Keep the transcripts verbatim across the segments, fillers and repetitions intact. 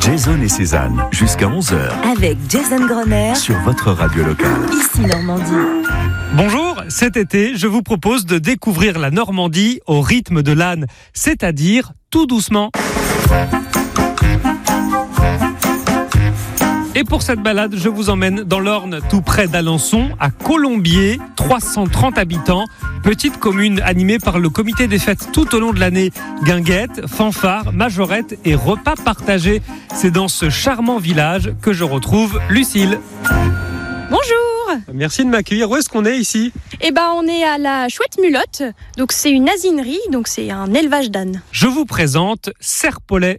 Jason et Cézanne, jusqu'à onze heures. Avec Jason Grosner sur votre radio locale. Ici Normandie. Bonjour, cet été, je vous propose de découvrir la Normandie au rythme de l'âne, c'est-à-dire tout doucement. Et pour cette balade, je vous emmène dans l'Orne, tout près d'Alençon, à Colombier, trois cent trente habitants, petite commune animée par le comité des fêtes tout au long de l'année. Guinguettes, fanfares, majorettes et repas partagés. C'est dans ce charmant village que je retrouve Lucille. Bonjour. Merci de m'accueillir. Où est-ce qu'on est ici ? Eh ben, on est à la Chouette Mulotte. Donc c'est une asinerie, donc c'est un élevage d'ânes. Je vous présente Serpollet.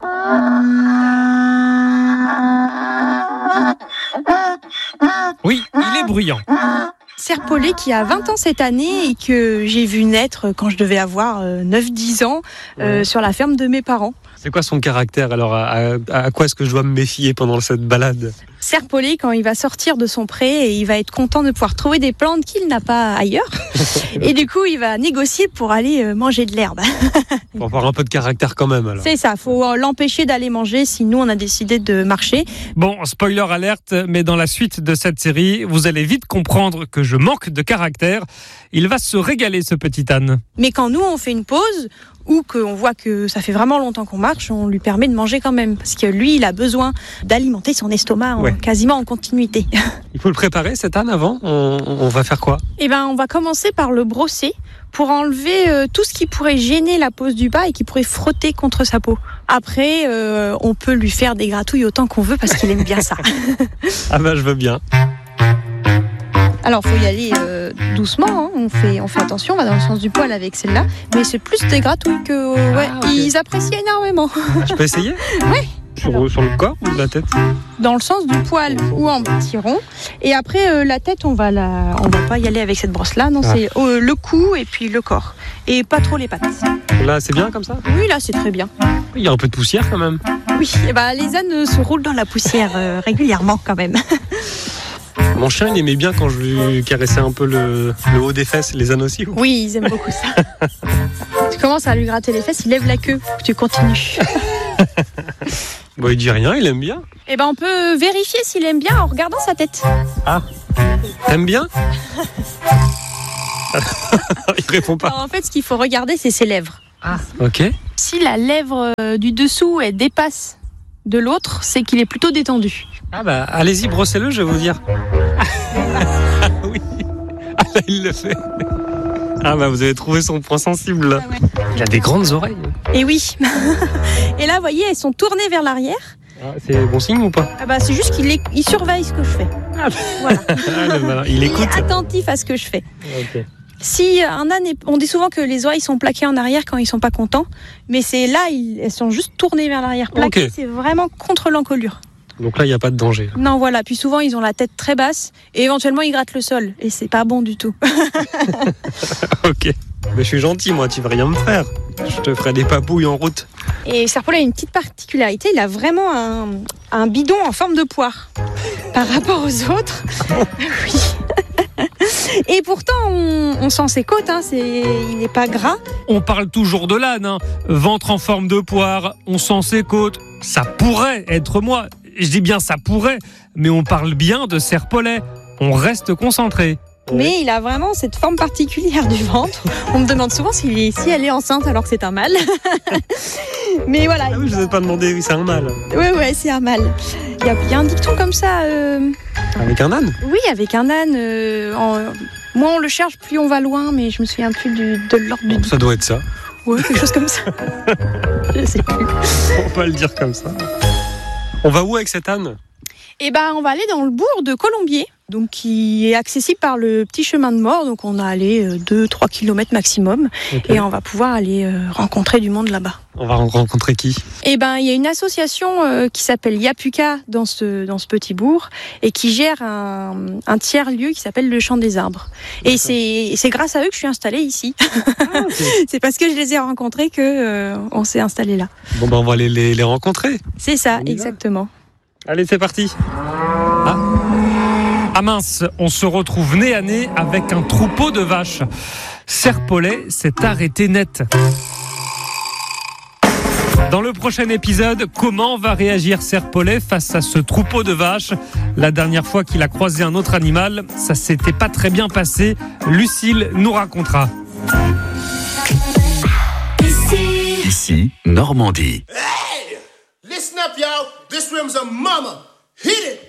Oui, il est bruyant. Serpollet qui a vingt ans cette année et que j'ai vu naître quand je devais avoir neuf dix ans euh, ouais. sur la ferme de mes parents. C'est quoi son caractère alors ? à, à, à quoi est-ce que je dois me méfier pendant cette balade ? Serpollet, quand il va sortir de son pré, et il va être content de pouvoir trouver des plantes qu'il n'a pas ailleurs. Et du coup, il va négocier pour aller manger de l'herbe. Pour avoir un peu de caractère quand même alors. C'est ça, il faut l'empêcher d'aller manger si nous on a décidé de marcher. Bon, spoiler alerte, mais dans la suite de cette série, vous allez vite comprendre que je manque de caractère. Il va se régaler ce petit âne. Mais quand nous on fait une pause, ou qu'on voit que ça fait vraiment longtemps qu'on marche, on lui permet de manger quand même. Parce que lui, il a besoin d'alimenter son estomac en, ouais. quasiment en continuité. Il faut le préparer cet âne avant ? on, on va faire quoi ? Eh ben, on va commencer par le brosser pour enlever euh, tout ce qui pourrait gêner la peau du bas et qui pourrait frotter contre sa peau. Après, euh, on peut lui faire des gratouilles autant qu'on veut parce qu'il aime bien ça. Ah ben, je veux bien. Alors, il faut y aller euh, doucement, hein. on, fait, on fait attention, on va dans le sens du poil avec celle-là, mais c'est plus des gratouilles que... Euh, ouais, ah, okay. Ils apprécient énormément. Je peux essayer ? Oui. Sur, sur le corps ou la tête ? Dans le sens du poil ou en petit rond. Et après, euh, la tête, on va la... on va pas y aller avec cette brosse-là, non, ah. c'est euh, le cou et puis le corps. Et pas trop les pattes. Là, c'est bien comme ça ? Oui, là, c'est très bien. Il y a un peu de poussière quand même. Oui, et bah, les ânes se roulent dans la poussière euh, régulièrement quand même. Mon chien, il aimait bien quand je lui caressais un peu le, le haut des fesses, les ânes aussi. Oui, ils aiment beaucoup ça. Tu commences à lui gratter les fesses, il lève la queue, tu continues. Bon, il dit rien, il aime bien. Eh ben, on peut vérifier s'il aime bien en regardant sa tête. Ah, t'aimes bien ? Il répond pas. Alors, en fait, ce qu'il faut regarder, c'est ses lèvres. Ah, ok. Si la lèvre euh, du dessous, elle dépasse de l'autre, c'est qu'il est plutôt détendu. Ah bah, allez-y, brossez-le, je vais vous dire. Ah oui, ah là, il le fait. Ah bah, vous avez trouvé son point sensible, là. Ah ouais. Il a des grandes oreilles. Et oui. Et là, vous voyez, elles sont tournées vers l'arrière. Ah, c'est bon signe ou pas ? Ah bah, c'est juste qu'il est... il surveille ce que je fais. Ah bah. Voilà. Ah, le... Il écoute. Il est attentif à ce que je fais. Ok. Si un âne est... on dit souvent que les oreilles sont plaquées en arrière quand ils sont pas contents, mais c'est là, ils... elles sont juste tournées vers l'arrière. Plaquées, okay. C'est vraiment contre l'encolure. Donc là, il n'y a pas de danger. Non, voilà. Puis souvent, ils ont la tête très basse et éventuellement, ils grattent le sol. Et c'est pas bon du tout. Ok. Mais je suis gentil, moi. Tu vas rien me faire. Je te ferai des papouilles en route. Et Serpollet a une petite particularité. Il a vraiment un, un bidon en forme de poire. Par rapport aux autres. Oui. Et pourtant, on, on sent ses côtes. Hein, c'est, il n'est pas gras. On parle toujours de l'âne. Hein. Ventre en forme de poire. On sent ses côtes. Ça pourrait être moi. Je dis bien ça pourrait, mais on parle bien de Serpollet. On reste concentré. Mais il a vraiment cette forme particulière du ventre. On me demande souvent si, si elle est enceinte alors que c'est un mâle. Mais voilà. Ah oui, je ne vous ai pas demandé, oui, c'est un mâle. Oui, oui, c'est un mâle. Il y a, il y a un dicton comme ça. Euh... Avec un âne ? Oui, avec un âne. Euh, en... Moins on le cherche, plus on va loin, mais je me souviens plus du, de l'ordre du. Bon, ça doit être ça. Oui, quelque chose comme ça. Je sais plus. On va pas le dire comme ça. On va où avec cet âne ? Eh ben, on va aller dans le bourg de Colombier, donc qui est accessible par le petit chemin de Mort. Donc on a allé deux à trois kilomètres maximum. Okay. Et on va pouvoir aller euh, rencontrer du monde là-bas. On va rencontrer qui ? Eh ben, il y a une association euh, qui s'appelle Yapuka dans ce, dans ce petit bourg et qui gère un, un tiers-lieu qui s'appelle le Champ des Arbres. D'accord. Et c'est, c'est grâce à eux que je suis installée ici. Ah, okay. C'est parce que je les ai rencontrés qu'on euh, s'est installé là. Bon ben on va aller les, les rencontrer. C'est ça, exactement. Allez, c'est parti. Ah. ah mince, on se retrouve nez à nez avec un troupeau de vaches. Serpollet s'est arrêté net. Dans le prochain épisode, comment va réagir Serpollet face à ce troupeau de vaches? La dernière fois qu'il a croisé un autre animal, ça s'était pas très bien passé. Lucille nous racontera. Ici, Normandie. Hey! Listen up, y'all. This room's a mama. Hit it!